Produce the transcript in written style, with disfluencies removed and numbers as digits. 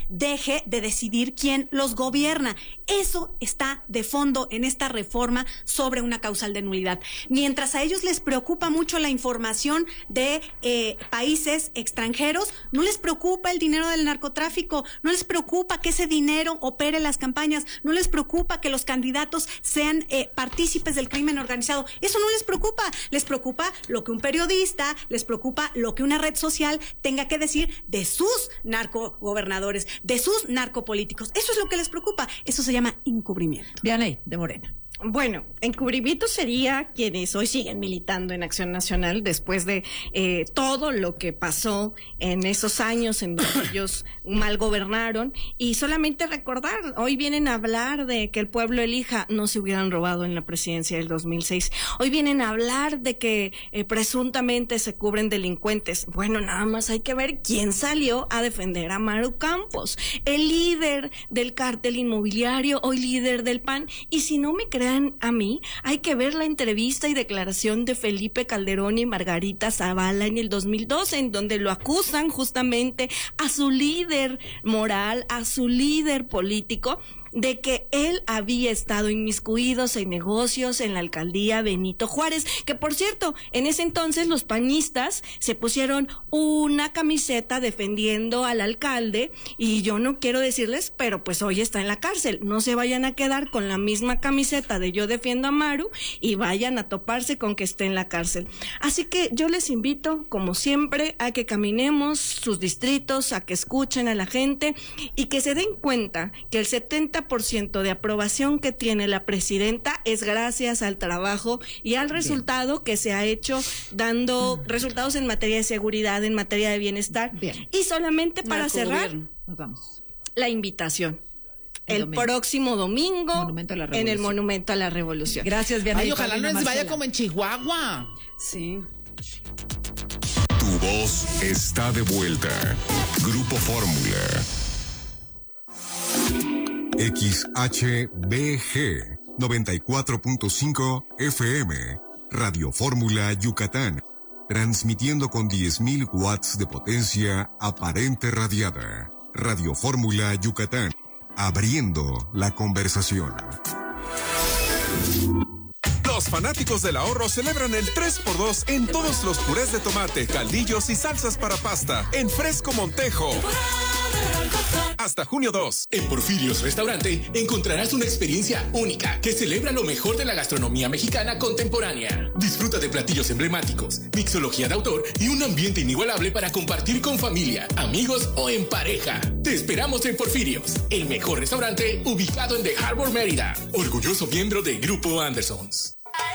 deje de decidir quién los gobierna. Eso está de fondo en esta reforma sobre una causal de nulidad. Mientras a ellos les preocupa mucho la información de países extranjeros, no les preocupa el dinero del narcotráfico, no les preocupa que ese dinero opere las campañas, no les preocupa que los candidatos sean partícipes del crimen organizado. Eso no les preocupa lo que un periodista, les preocupa lo que una red social tenga que decir de sus narcogobernadores, de sus narcopolíticos. Eso es lo que les preocupa. Eso se llama encubrimiento. Vianey, de Morena. Bueno, encubrimiento sería quienes hoy siguen militando en Acción Nacional después de todo lo que pasó en esos años en donde ellos mal gobernaron, y solamente recordar, hoy vienen a hablar de que el pueblo elija, no se hubieran robado en la presidencia del 2006, hoy vienen a hablar de que presuntamente se cubren delincuentes. Bueno, nada más hay que ver quién salió a defender a Maru Campos, el líder del cártel inmobiliario, hoy líder del PAN, y si no me creen a mí, hay que ver la entrevista y declaración de Felipe Calderón y Margarita Zavala en el 2012, en donde lo acusan justamente a su líder moral, a su líder político, de que él había estado inmiscuido en negocios en la alcaldía Benito Juárez, que por cierto, en ese entonces los panistas se pusieron una camiseta defendiendo al alcalde, y yo no quiero decirles, pero pues hoy está en la cárcel. No se vayan a quedar con la misma camiseta de yo defiendo a Maru y vayan a toparse con que esté en la cárcel. Así que yo les invito, como siempre, a que caminemos sus distritos, a que escuchen a la gente y que se den cuenta que el 70% de aprobación que tiene la presidenta es gracias al trabajo y al resultado que se ha hecho, dando resultados en materia de seguridad, en materia de bienestar. Bien. Y solamente para cerrar, nos vamos. la invitación. El próximo domingo en el Monumento a la Revolución. Gracias, Vianey. Ay, ojalá no les vaya como en Chihuahua. Sí. Tu voz está de vuelta. Grupo Fórmula. XHBG 94.5 FM, Radio Fórmula Yucatán, transmitiendo con 10.000 watts de potencia aparente radiada. Radio Fórmula Yucatán, abriendo la conversación. Los fanáticos del ahorro celebran el 3x2 en todos los purés de tomate, caldillos y salsas para pasta en Fresco Montejo. Hasta junio 2. En Porfirios Restaurante encontrarás una experiencia única que celebra lo mejor de la gastronomía mexicana contemporánea. Disfruta de platillos emblemáticos, mixología de autor y un ambiente inigualable para compartir con familia, amigos o en pareja. Te esperamos en Porfirios, el mejor restaurante ubicado en The Harbor, Mérida. Orgulloso miembro de Grupo Andersons.